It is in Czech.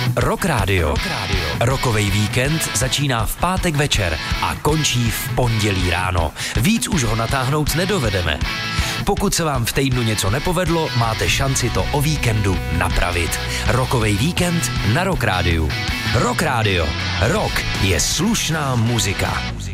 Rock Radio. Rockovej víkend začíná v pátek večer a končí v pondělí ráno. Víc už ho natáhnout nedovedeme. Pokud se vám v týdnu něco nepovedlo, máte šanci to o víkendu napravit. Rockovej víkend na Rock Radio. Rock Radio. Rock je slušná muzika.